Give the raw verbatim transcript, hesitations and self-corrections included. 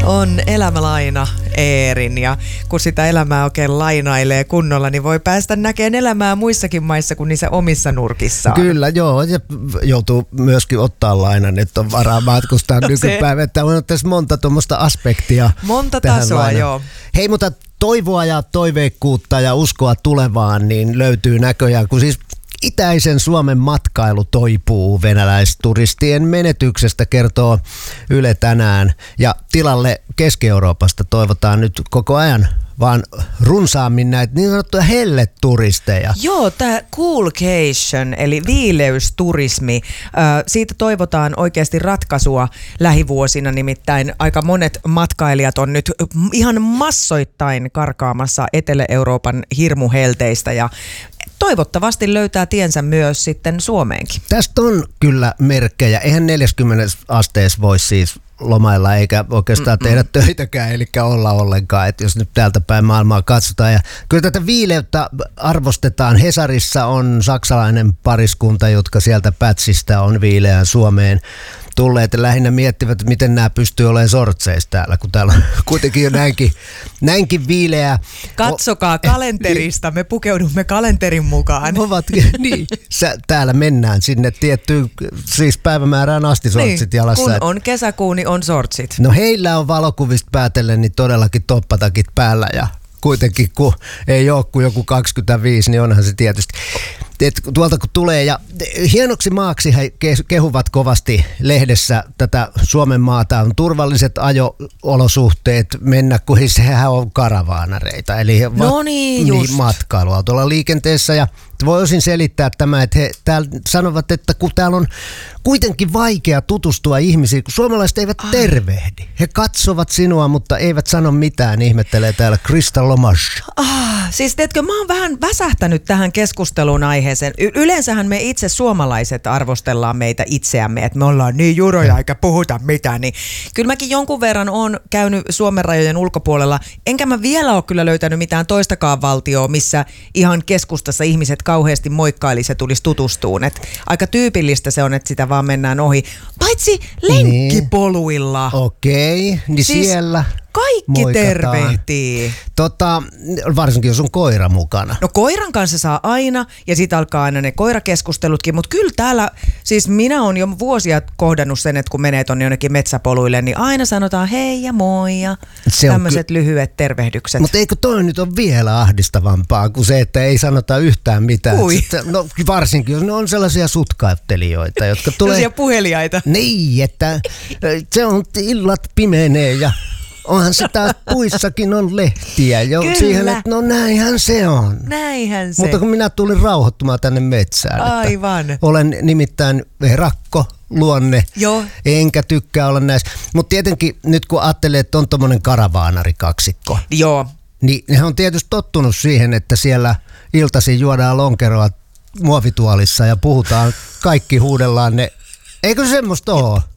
On elämälaina Eerin, ja kun sitä elämää oikein lainailee kunnolla, niin voi päästä näkemään elämää muissakin maissa kuin niissä omissa nurkissaan. Kyllä, joo, ja joutuu myöskin ottaa lainan, että on varaa matkustaa no nykypäivä, että on tässä monta tuommoista aspektia. Monta tasoa, lainaan. Joo. Hei, mutta toivoa ja toiveikkuutta ja uskoa tulevaan niin löytyy näköjään, kun siis itäisen Suomen matkailu toipuu venäläisturistien menetyksestä, kertoo Yle tänään. Ja tilalle Keski-Euroopasta toivotaan nyt koko ajan vaan runsaammin näitä niin sanottuja helleturisteja. Joo, tämä coolcation eli viileysturismi, äh, siitä toivotaan oikeasti ratkaisua lähivuosina, nimittäin aika monet matkailijat on nyt ihan massoittain karkaamassa Etelä-Euroopan hirmuhelteistä ja toivottavasti löytää tiensä myös sitten Suomeenkin. Tästä on kyllä merkkejä. Eihän neljäkymmentä asteessa voi siis lomailla eikä oikeastaan Mm-mm. tehdä töitäkään, eli olla ollenkaan, että jos nyt täältä päin maailmaa katsotaan. Ja kyllä tätä viileyttä arvostetaan. Hesarissa on saksalainen pariskunta, jotka sieltä Pätsistä on viileään Suomeen tulleet ja lähinnä miettivät, että miten nämä pystyy olemaan sortseissa täällä, kun täällä on kuitenkin jo näinkin, näinkin viileää. Katsokaa kalenterista, me pukeudumme kalenterin mukaan. Ovat, niin, sä, täällä mennään sinne tiettyyn siis päivämäärään asti sortsit niin, jalassa. Kun on kesäkuu, niin on sortsit. No heillä on valokuvista päätellen niin todellakin toppatakit päällä ja kuitenkin kun ei ole kuin joku kaksikymmentäviisi, niin onhan se tietysti. Et tuolta kun tulee ja hienoksi maaksi he kehuvat kovasti lehdessä tätä Suomen maata, on turvalliset ajo-olosuhteet mennä, kun sehän on karavaanareita, eli no niin, niin, matkailuautolla liikenteessä ja voi osin selittää tämä, että he täällä sanovat, että kun täällä on kuitenkin vaikea tutustua ihmisiin, kun suomalaiset eivät Ai. tervehdi. He katsovat sinua, mutta eivät sano mitään, ihmettelee täällä Krista Lomas. Ah, siis teetkö, mä oon vähän väsähtänyt tähän keskustelun aiheeseen. Y- yleensähän me itse suomalaiset arvostellaan meitä itseämme, että me ollaan niin juroja eikä puhuta mitään. Niin kyllä mäkin jonkun verran oon käynyt Suomen rajojen ulkopuolella, enkä mä vielä ole kyllä löytänyt mitään toistakaan valtioa, missä ihan keskustassa ihmiset kauheasti moikkaili, se tulisi tutustuun. Et aika tyypillistä se on, että sitä vaan mennään ohi. Paitsi lenkkipoluilla. Niin. Okei, okay. niin siis siellä kaikki moikataan. Tervehtii. Tota, varsinkin jos on koira mukana. No koiran kanssa saa aina ja sitten alkaa aina ne koirakeskustelutkin, mutta kyllä täällä, siis minä olen jo vuosia kohdannut sen, että kun menee tonne jonnekin metsäpoluille, niin aina sanotaan hei ja moi ja tämmöiset ky- lyhyet tervehdykset. Mutta eikö toi nyt ole vielä ahdistavampaa kuin se, että ei sanota yhtään mitään? Sitten, no varsinkin, jos ne on sellaisia sutkauttelijoita, jotka tulee... Sellaisia puheliaita. Niin, että se on illat pimenee ja... Onhan se taas puissakin on lehtiä jo Kyllä. siihen, että no näinhän se on. Näinhän se. Mutta kun minä tulin rauhoittumaan tänne metsään. Aivan. Olen nimittäin rakko, luonne, Joo. enkä tykkää olla näissä. Mutta tietenkin nyt kun ajattelee, että on tommonen karavaanarikaksikko. Joo. Niin ne on tietysti tottunut siihen, että siellä iltaisin juodaan lonkeroa muovituolissa ja puhutaan, kaikki huudellaan ne. Eikö semmoista ole?